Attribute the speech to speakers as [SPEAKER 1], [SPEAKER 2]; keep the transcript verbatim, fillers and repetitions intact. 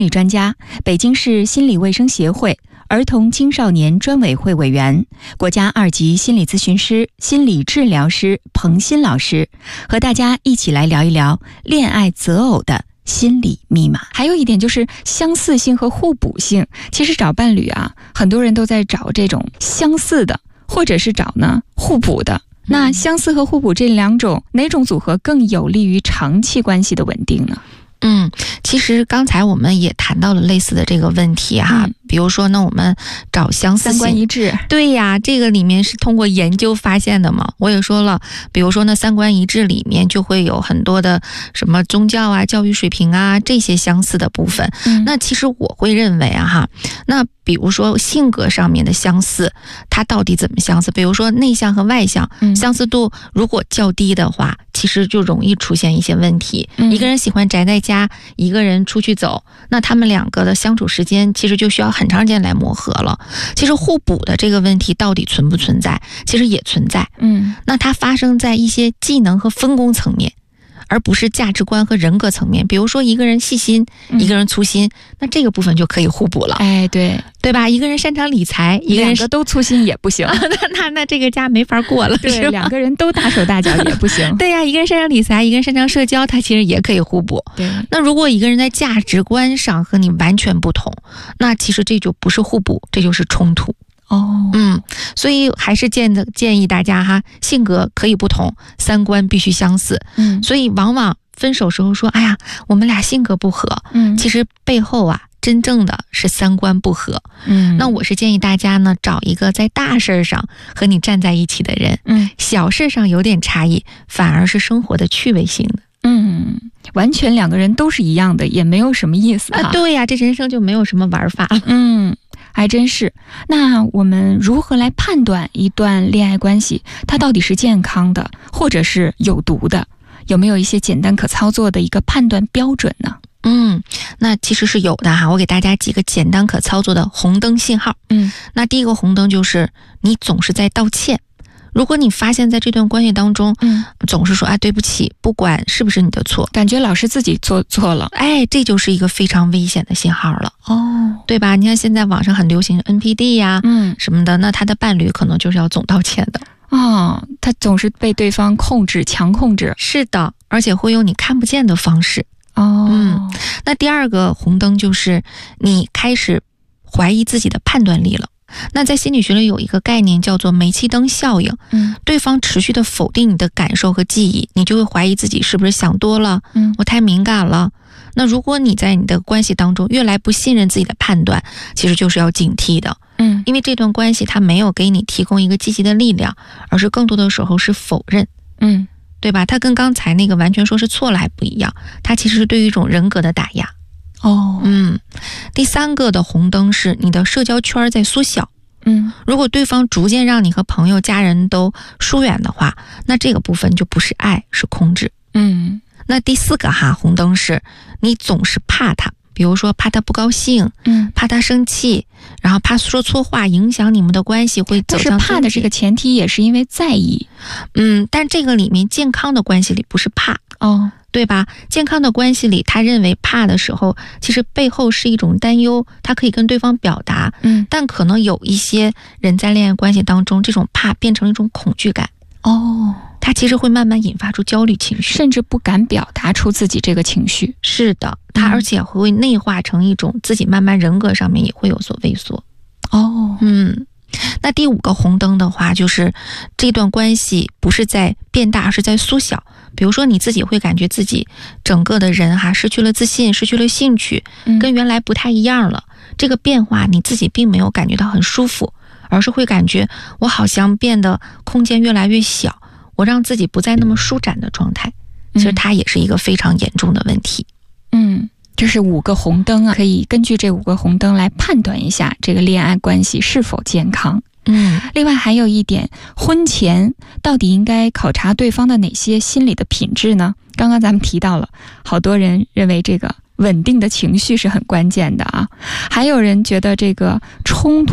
[SPEAKER 1] 理专家，北京市心理卫生协会儿童青少年专委会委员，国家二级心理咨询师、心理治疗师彭鑫老师，和大家一起来聊一聊恋爱择偶的心理密码。还有一点就是相似性和互补性。其实找伴侣啊，很多人都在找这种相似的，或者是找呢互补的。那相似和互补这两种，哪种组合更有利于长期关系的稳定呢？
[SPEAKER 2] 嗯，其实刚才我们也谈到了类似的这个问题哈，嗯、比如说呢，我们找相似性，
[SPEAKER 1] 三观一致，
[SPEAKER 2] 对呀，这个里面是通过研究发现的嘛。我也说了，比如说呢，三观一致里面就会有很多的什么宗教啊、教育水平啊这些相似的部分。嗯、那其实我会认为啊哈，那比如说性格上面的相似，它到底怎么相似？比如说内向和外向，嗯、相似度如果较低的话，其实就容易出现一些问题。嗯、一个人喜欢宅在家，一个人出去走，那他们两个的相处时间其实就需要很长时间来磨合了。其实互补的这个问题到底存不存在？其实也存在。嗯，那它发生在一些技能和分工层面，而不是价值观和人格层面。比如说一个人细心，嗯、一个人粗心，那这个部分就可以互补了。
[SPEAKER 1] 哎，对，
[SPEAKER 2] 对吧？一个人擅长理财，一个人
[SPEAKER 1] 两个都粗心也不行，
[SPEAKER 2] 那那那这个家没法过了。
[SPEAKER 1] 对，两个人都大手大脚也不行。
[SPEAKER 2] 对呀、啊，一个人擅长理财，一个人擅长社交，他其实也可以互补。
[SPEAKER 1] 对，
[SPEAKER 2] 那如果一个人在价值观上和你完全不同，那其实这就不是互补，这就是冲突。
[SPEAKER 1] 哦，
[SPEAKER 2] 嗯，所以还是建的建议大家哈，性格可以不同，三观必须相似。嗯，所以往往分手时候说，哎呀，我们俩性格不合，嗯，其实背后啊，真正的是三观不合。嗯，那我是建议大家呢，找一个在大事上和你站在一起的人，嗯，小事上有点差异，反而是生活的趣味性的。
[SPEAKER 1] 嗯，完全两个人都是一样的，也没有什么意思
[SPEAKER 2] 啊。对呀、啊，这人生就没有什么玩法了。
[SPEAKER 1] 嗯，还真是。那我们如何来判断一段恋爱关系，它到底是健康的，或者是有毒的？有没有一些简单可操作的一个判断标准呢？
[SPEAKER 2] 嗯，那其实是有的哈。我给大家几个简单可操作的红灯信号。嗯，那第一个红灯就是你总是在道歉。如果你发现在这段关系当中，嗯，总是说啊对不起，不管是不是你的错，
[SPEAKER 1] 感觉老是自己做错了，
[SPEAKER 2] 哎，这就是一个非常危险的信号了。哦，对吧？你看现在网上很流行 N P D 呀，嗯，什么的，那他的伴侣可能就是要总道歉的。
[SPEAKER 1] 哦，他总是被对方控制、强控制。
[SPEAKER 2] 是的，而且会用你看不见的方式。
[SPEAKER 1] 哦，
[SPEAKER 2] 嗯，那第二个红灯就是你开始怀疑自己的判断力了。那在心理学里有一个概念叫做煤气灯效应，嗯，对方持续的否定你的感受和记忆，你就会怀疑自己是不是想多了，嗯，我太敏感了。那如果你在你的关系当中越来不信任自己的判断，其实就是要警惕的，嗯，因为这段关系它没有给你提供一个积极的力量，而是更多的时候是否认，嗯，对吧？它跟刚才那个完全说是错了还不一样，它其实是对于一种人格的打压。哦，嗯，第三个的红灯是你的社交圈在缩小。嗯，如果对方逐渐让你和朋友、家人都疏远的话，那这个部分就不是爱，是控制。嗯，那第四个哈红灯是你总是怕他，比如说怕他不高兴，嗯，怕他生气，然后怕说错话影响你们的关系会走向。
[SPEAKER 1] 但是怕的这个前提也是因为在意。
[SPEAKER 2] 嗯，但这个里面健康的关系里不是怕哦。对吧？健康的关系里，他认为怕的时候，其实背后是一种担忧，他可以跟对方表达。嗯，但可能有一些人在恋爱关系当中，这种怕变成一种恐惧感。哦，他其实会慢慢引发出焦虑情绪，
[SPEAKER 1] 甚至不敢表达出自己这个情绪。
[SPEAKER 2] 是的，他而且会内化成一种自己慢慢人格上面也会有所畏缩。哦，嗯。那第五个红灯的话，就是这段关系不是在变大，而是在缩小。比如说你自己会感觉自己整个的人哈失去了自信，失去了兴趣，跟原来不太一样了。这个变化你自己并没有感觉到很舒服，而是会感觉我好像变得空间越来越小，我让自己不再那么舒展的状态。其实它也是一个非常严重的问题。嗯，
[SPEAKER 1] 这是五个红灯啊，可以根据这五个红灯来判断一下这个恋爱关系是否健康。嗯，另外还有一点，婚前到底应该考察对方的哪些心理的品质呢？刚刚咱们提到了，好多人认为这个稳定的情绪是很关键的啊，还有人觉得这个冲突